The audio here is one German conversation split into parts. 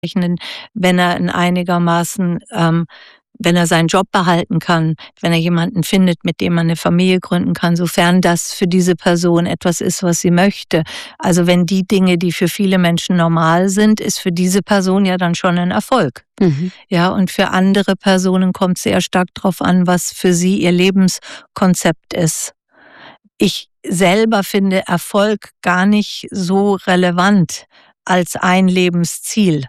wenn er in einigermaßen, wenn er seinen Job behalten kann, wenn er jemanden findet, mit dem man eine Familie gründen kann, sofern das für diese Person etwas ist, was sie möchte. Also wenn die Dinge, die für viele Menschen normal sind, ist für diese Person ja dann schon ein Erfolg. Ja, und für andere Personen kommt es sehr stark darauf an, was für sie ihr Lebenskonzept ist. Ich selber finde Erfolg gar nicht so relevant als ein Lebensziel.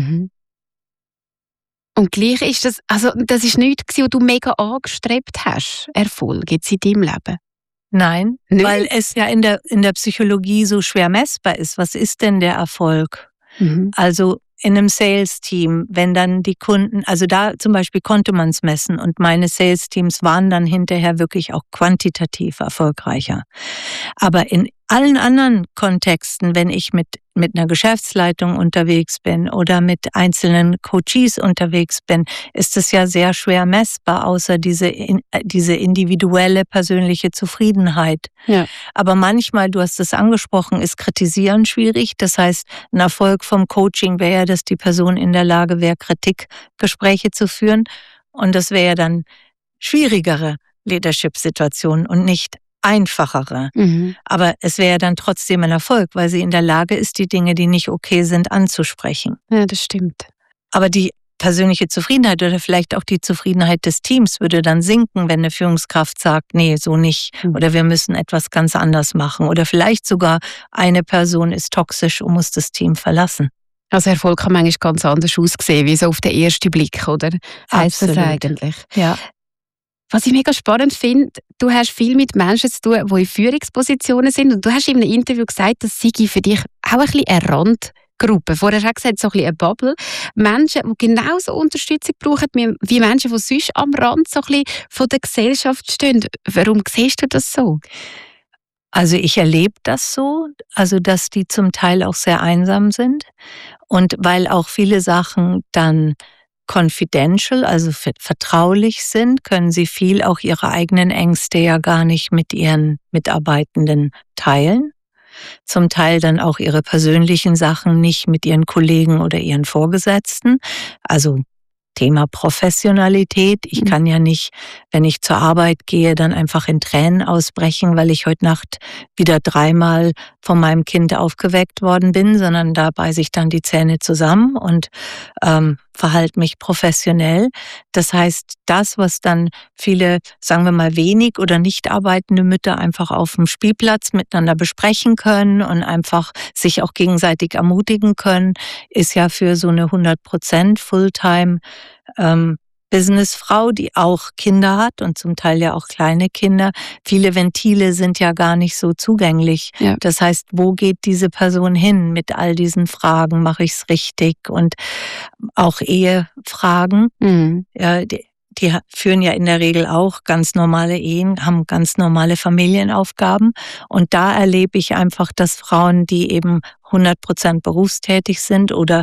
Und gleich ist das, also das ist nichts gewesen, was du mega angestrebt hast, Erfolg jetzt in deinem Leben? Nein, Nicht? weil es ja in der Psychologie so schwer messbar ist. Was ist denn der Erfolg? Also in einem Sales-Team, wenn dann die Kunden, also da zum Beispiel konnte man es messen und meine Sales-Teams waren dann hinterher wirklich auch quantitativ erfolgreicher. Aber in allen anderen Kontexten, wenn ich mit einer Geschäftsleitung unterwegs bin oder mit einzelnen Coaches unterwegs bin, ist es ja sehr schwer messbar, außer diese individuelle persönliche Zufriedenheit. Ja. Aber manchmal, du hast es angesprochen, ist Kritisieren schwierig. Das heißt, ein Erfolg vom Coaching wäre ja, dass die Person in der Lage wäre, Kritikgespräche zu führen. Und das wäre ja dann schwierigere Leadership-Situationen und nicht einfachere. Aber es wäre dann trotzdem ein Erfolg, weil sie in der Lage ist, die Dinge, die nicht okay sind, anzusprechen. Ja, das stimmt. Aber die persönliche Zufriedenheit oder vielleicht auch die Zufriedenheit des Teams würde dann sinken, wenn eine Führungskraft sagt, nee, so nicht. Oder wir müssen etwas ganz anders machen. Oder vielleicht sogar eine Person ist toxisch und muss das Team verlassen. Also Erfolg kann manchmal ganz anders aussehen, wie so auf den ersten Blick, oder? Heißt das eigentlich? Ja. Was ich mega spannend finde, du hast viel mit Menschen zu tun, die in Führungspositionen sind. Und du hast in einem Interview gesagt, das sei für dich auch ein bisschen eine Randgruppe. Vorher hast du gesagt, so ein bisschen eine Bubble. Menschen, die genauso Unterstützung brauchen wie Menschen, die sonst am Rand so ein bisschen von der Gesellschaft stehen. Warum siehst du das so? Also ich erlebe das so, also dass die zum Teil auch sehr einsam sind. Und weil auch viele Sachen dann confidential, also vertraulich sind, können sie viel auch ihre eigenen Ängste ja gar nicht mit ihren Mitarbeitenden teilen. Zum Teil dann auch ihre persönlichen Sachen nicht mit ihren Kollegen oder ihren Vorgesetzten. Also Thema Professionalität. Ich kann ja nicht, wenn ich zur Arbeit gehe, dann einfach in Tränen ausbrechen, weil ich heute Nacht wieder 3-mal von meinem Kind aufgeweckt worden bin, sondern da beiße ich dann die Zähne zusammen und verhalte mich professionell. Das heißt, das, was dann viele, sagen wir mal, wenig oder nicht arbeitende Mütter einfach auf dem Spielplatz miteinander besprechen können und einfach sich auch gegenseitig ermutigen können, ist ja für so eine 100% Fulltime Businessfrau, die auch Kinder hat und zum Teil ja auch kleine Kinder. Viele Ventile sind ja gar nicht so zugänglich. Ja. Das heißt, wo geht diese Person hin mit all diesen Fragen? Mache ich es richtig? Und auch Ehefragen. Ja, die führen ja in der Regel auch ganz normale Ehen, haben ganz normale Familienaufgaben. Und da erlebe ich einfach, dass Frauen, die eben 100% berufstätig sind oder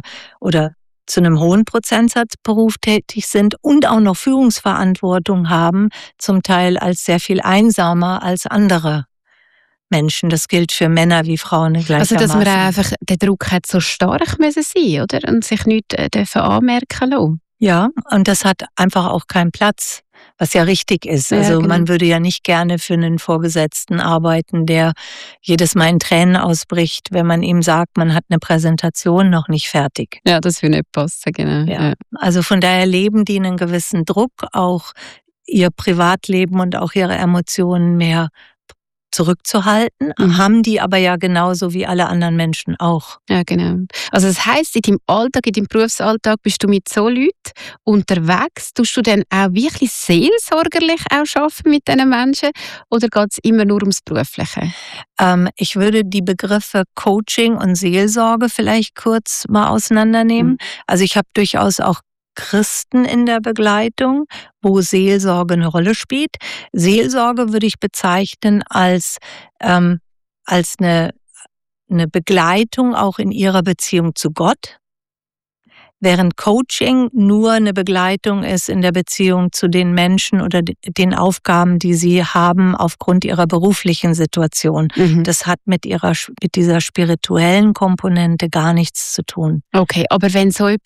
zu einem hohen Prozentsatz berufstätig sind und auch noch Führungsverantwortung haben, zum Teil als sehr viel einsamer als andere Menschen. Das gilt für Männer wie Frauen gleichermaßen. Also dass man einfach, der Druck hat so stark müssen sein, oder? Und sich nichts dürfen anmerken lassen. Ja, und das hat einfach auch keinen Platz, was ja richtig ist. Ja, also genau. Man würde ja nicht gerne für einen Vorgesetzten arbeiten, der jedes Mal in Tränen ausbricht, wenn man ihm sagt, man hat eine Präsentation noch nicht fertig. Ja, das würde nicht passen, genau. Ja. Also von daher leben die einen gewissen Druck, auch ihr Privatleben und auch ihre Emotionen mehr zurückzuhalten, haben die aber ja genauso wie alle anderen Menschen auch. Ja, genau. Also das heisst, in deinem Alltag, in deinem Berufsalltag bist du mit so Leuten unterwegs. Tust du dann auch wirklich seelsorgerlich auch arbeiten mit diesen Menschen oder geht es immer nur ums Berufliche? Ich würde die Begriffe Coaching und Seelsorge vielleicht kurz mal auseinandernehmen. Also ich habe durchaus auch Christen in der Begleitung, wo Seelsorge eine Rolle spielt. Seelsorge würde ich bezeichnen als eine Begleitung auch in ihrer Beziehung zu Gott. während Coaching nur eine Begleitung ist in der Beziehung zu den Menschen oder den Aufgaben, die sie haben aufgrund ihrer beruflichen Situation. Das hat mit dieser spirituellen Komponente gar nichts zu tun. Okay, aber wenn so jemand